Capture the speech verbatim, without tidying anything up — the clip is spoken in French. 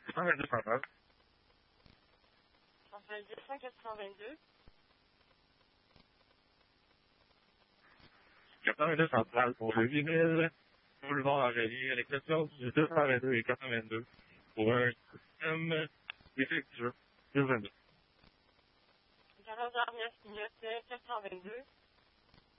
cent vingt-deux centrale. Centrale deux cent quatre cent vingt-deux. quatre cent vingt-deux centrale pour le huit mille boulevard Aurélie, à l'exception du deux cent vingt-deux et quatre cent vingt-deux pour un système défectueux. deux vingt-deux. quatorze heures neuf minutes, quatre cent vingt-deux.